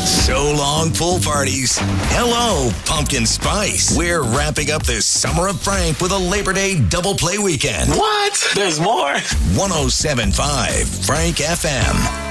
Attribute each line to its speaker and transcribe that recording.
Speaker 1: So long, pool parties. Hello, pumpkin spice. We're wrapping up this summer of Frank with a Labor Day double play weekend.
Speaker 2: What? There's more?
Speaker 1: 107.5 Frank FM.